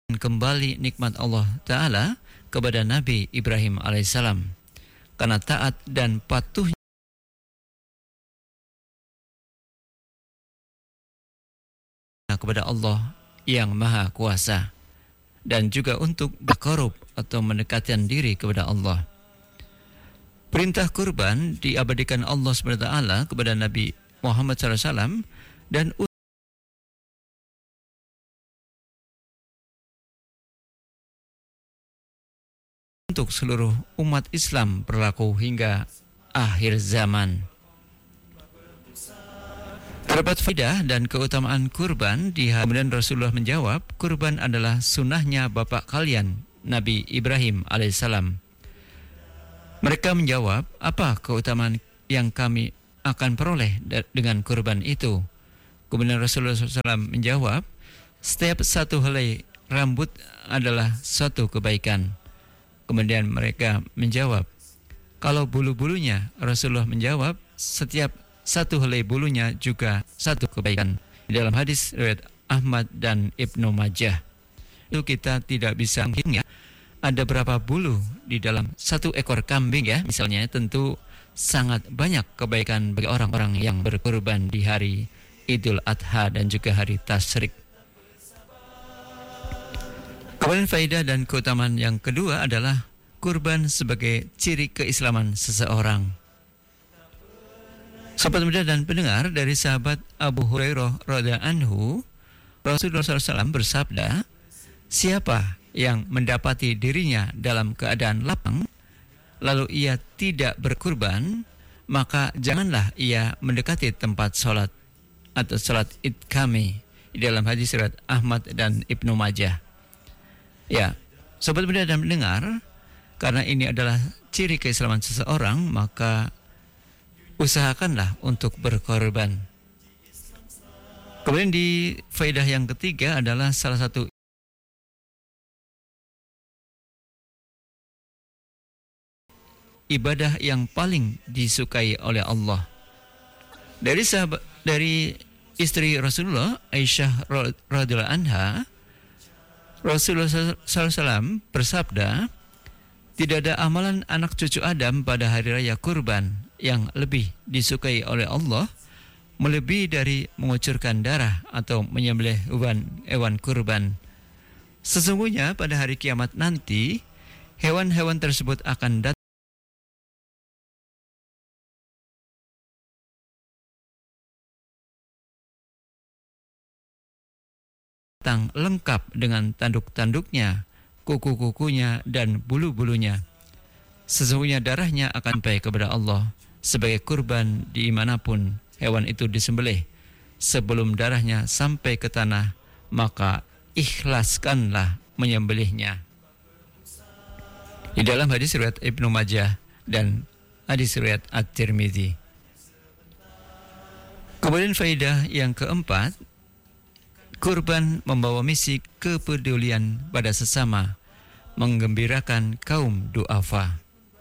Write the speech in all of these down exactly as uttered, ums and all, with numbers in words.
kembali nikmat Allah Ta'ala kepada Nabi Ibrahim alaihissalam karena taat dan patuh kepada Allah yang Maha Kuasa, dan juga untuk berkorub atau mendekatkan diri kepada Allah. Perintah kurban diabadikan Allah subhanahu wa taala kepada Nabi Muhammad shallallahu alaihi wasallam dan untuk seluruh umat Islam berlaku hingga akhir zaman. Terdapat faidah dan keutamaan kurban. Di kemudian Rasulullah menjawab, kurban adalah sunnahnya bapak kalian, Nabi Ibrahim alaihissalam. Mereka menjawab, apa keutamaan yang kami akan peroleh dengan kurban itu? Kemudian Rasulullah shallallahu alaihi wasallam menjawab, setiap satu helai rambut adalah suatu kebaikan. Kemudian mereka menjawab, kalau bulu-bulunya? Rasulullah menjawab, setiap satu helai bulunya juga satu kebaikan. Di dalam hadis riwayat Ahmad dan Ibnu Majah. Itu kita tidak bisa menghitung ya, ada berapa bulu di dalam satu ekor kambing ya. Misalnya tentu sangat banyak kebaikan bagi orang-orang yang berkurban di hari Idul Adha dan juga hari Tasyrik. Kemudian faedah dan keutamaan yang kedua adalah kurban sebagai ciri keislaman seseorang. Sahabat muda dan pendengar, dari sahabat Abu Hurairah radhiyallahu anhu, Rasulullah shallallahu alaihi wasallam bersabda, siapa yang mendapati dirinya dalam keadaan lapang, lalu ia tidak berkurban, maka janganlah ia mendekati tempat sholat atau sholat id kami. Di dalam hadis riwayat Ahmad dan Ibnu Majah. Ya, sobat muda dan pendengar, karena ini adalah ciri keislaman seseorang, maka usahakanlah untuk berkorban. Kemudian di faedah yang ketiga adalah salah satu ibadah yang paling disukai oleh Allah. Dari sahabat, dari istri Rasulullah, Aisyah radhiyallahu anha, Rasulullah shallallahu alaihi wasallam bersabda, tidak ada amalan anak cucu Adam pada hari raya kurban yang lebih disukai oleh Allah melebihi dari mengucurkan darah atau menyembelih hewan, hewan kurban. Sesungguhnya pada hari kiamat nanti, hewan-hewan tersebut akan datang lengkap dengan tanduk-tanduknya, kuku-kukunya, dan bulu-bulunya. Sesungguhnya darahnya akan sampai kepada Allah sebagai kurban dimanapun hewan itu disembelih. Sebelum darahnya sampai ke tanah, maka ikhlaskanlah menyembelihnya. Di dalam hadis riwayat Ibnu Majah dan hadis riwayat At-Tirmidzi. Kemudian faedah yang keempat, kurban membawa misi kepedulian pada sesama, menggembirakan kaum du'afa.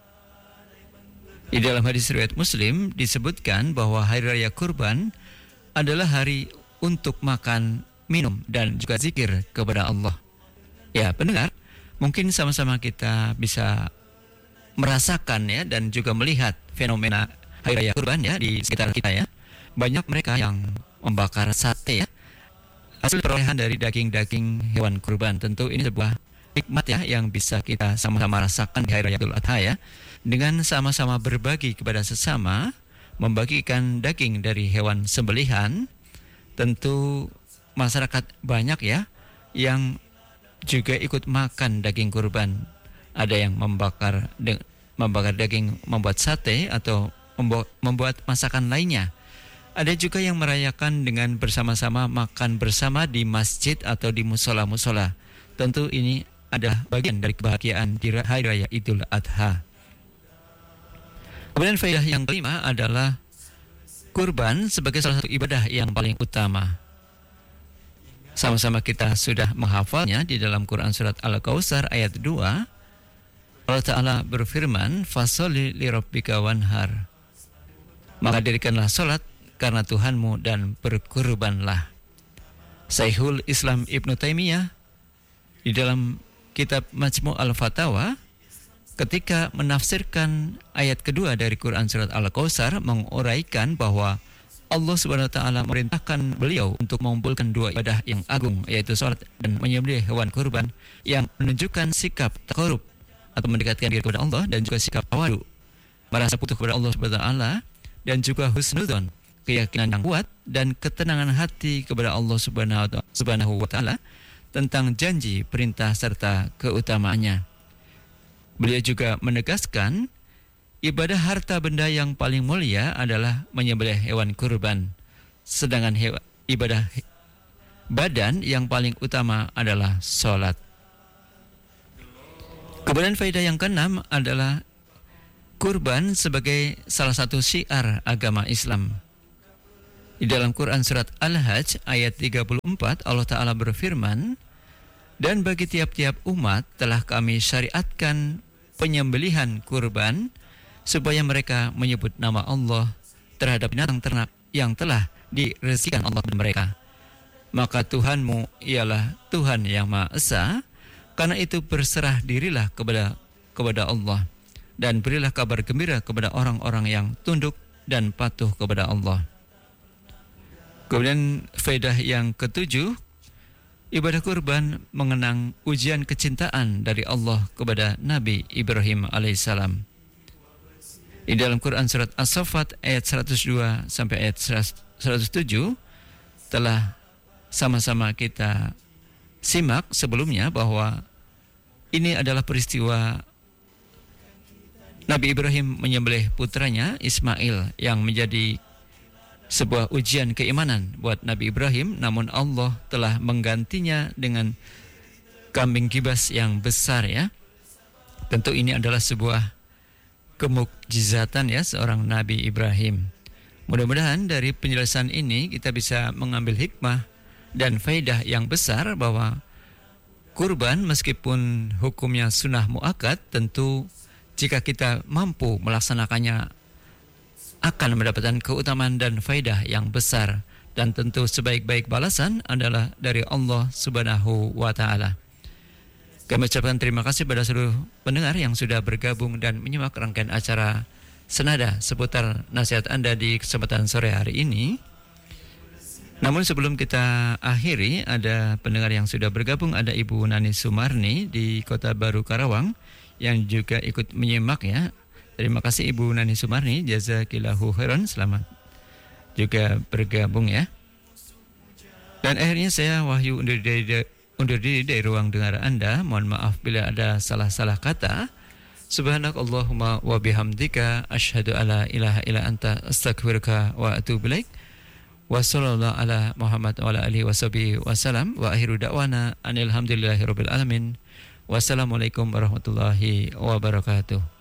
Di dalam hadis riwayat Muslim disebutkan bahwa hari raya kurban adalah hari untuk makan, minum, dan juga zikir kepada Allah. Ya, pendengar, mungkin sama-sama kita bisa merasakan ya dan juga melihat fenomena hari raya kurban ya di sekitar kita ya. Banyak mereka yang membakar sate ya, hasil perolehan dari daging-daging hewan kurban. Tentu ini sebuah nikmat ya yang bisa kita sama-sama rasakan di hari raya Idul Adha ya. Dengan sama-sama berbagi kepada sesama, membagikan daging dari hewan sembelihan, tentu masyarakat banyak ya yang juga ikut makan daging kurban. Ada yang membakar de- membakar daging, membuat sate atau membu- membuat masakan lainnya. Ada juga yang merayakan dengan bersama-sama makan bersama di masjid atau di musola-musola. Tentu ini adalah bagian dari kebahagiaan di hari raya Idul Adha. Kemudian faedah yang kelima adalah kurban sebagai salah satu ibadah yang paling utama. Sama-sama kita sudah menghafalnya di dalam Quran surat Al-Kautsar ayat dua. Allah Ta'ala berfirman, "Fasholli lirabbika wanhar." Maka dirikanlah salat karena Tuhanmu dan berkurbanlah. Syekhul Islam Ibnu Taimiyah Di dalam kitab Majmu' al-Fatawa, ketika menafsirkan ayat kedua dari Quran surat Al-Kautsar, menguraikan bahwa Allah Subhanahu wa taala memerintahkan beliau untuk mengumpulkan dua ibadah yang agung, yaitu salat dan menyembelih hewan kurban, yang menunjukkan sikap taqarrub atau mendekatkan diri kepada Allah, dan juga sikap tawadu, merasa butuh kepada Allah Subhanahu wa taala, dan juga husnudzon, keyakinan yang kuat dan ketenangan hati kepada Allah Subhanahu wa taala tentang janji, perintah serta keutamaannya. Beliau juga menegaskan ibadah harta benda yang paling mulia adalah menyembelih hewan kurban, sedangkan hewa, ibadah badan yang paling utama adalah sholat. Kemudian faedah yang keenam adalah kurban sebagai salah satu syiar agama Islam. Di dalam Quran surat Al-Hajj ayat tiga puluh empat, Allah Ta'ala berfirman, "Dan bagi tiap-tiap umat telah kami syariatkan penyembelihan kurban, supaya mereka menyebut nama Allah terhadap binatang ternak yang telah direzekikan Allah kepada mereka. Maka Tuhanmu ialah Tuhan yang Maha Esa, karena itu berserah dirilah kepada kepada Allah, dan berilah kabar gembira kepada orang-orang yang tunduk dan patuh kepada Allah." Kemudian faedah yang ketujuh, ibadah kurban mengenang ujian kecintaan dari Allah kepada Nabi Ibrahim alaihissalam. Di dalam Quran surat As-Saffat ayat seratus dua sampai ayat seratus tujuh telah sama-sama kita simak sebelumnya bahwa ini adalah peristiwa Nabi Ibrahim menyembelih putranya Ismail, yang menjadi sebuah ujian keimanan buat Nabi Ibrahim, namun Allah telah menggantinya dengan kambing kibas yang besar, ya. Tentu ini adalah sebuah kemukjizatan, ya, seorang Nabi Ibrahim. Mudah-mudahan dari penjelasan ini kita bisa mengambil hikmah dan faedah yang besar bahwa kurban meskipun hukumnya sunnah muakkad, tentu jika kita mampu melaksanakannya akan mendapatkan keutamaan dan faedah yang besar, dan tentu sebaik-baik balasan adalah dari Allah Subhanahu wa taala. Kami ucapkan terima kasih pada seluruh pendengar yang sudah bergabung dan menyimak rangkaian acara senada seputar nasihat Anda di kesempatan sore hari ini. Namun sebelum kita akhiri, ada pendengar yang sudah bergabung, ada Ibu Nani Sumarni di Kota Baru Karawang yang juga ikut menyimak, ya. Terima kasih Ibu Nani Sumarni, jazakillahu khairan, selamat juga bergabung, ya. Dan akhirnya saya Wahyu undur diri, undur diri dari ruang dengar Anda. Mohon maaf bila ada salah-salah kata. Subhanakallahumma wa bihamdika asyhadu alla ilaha illa anta astaghfiruka wa atubu ilaik. Wa sallallahu ala Muhammad wa ala alihi washabihi wasallam. Wa akhiru da'wana anil hamdulillahi rabbil alamin. Wassalamualaikum warahmatullahi wabarakatuh.